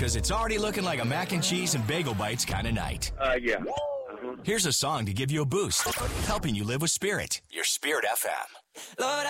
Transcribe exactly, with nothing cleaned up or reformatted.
because it's already looking like a mac and cheese and bagel bites kind of night. Uh, yeah. Uh-huh. Here's a song to give you a boost, helping you live with Spirit, your Spirit F M. Lord,